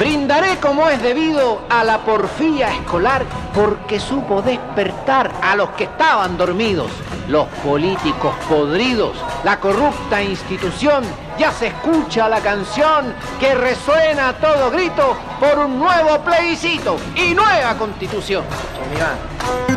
Brindaré como es debido a la porfía escolar porque supo despertar a los que estaban dormidos. Los políticos podridos, la corrupta institución, ya se escucha la canción que resuena a todo grito por un nuevo plebiscito y nueva constitución.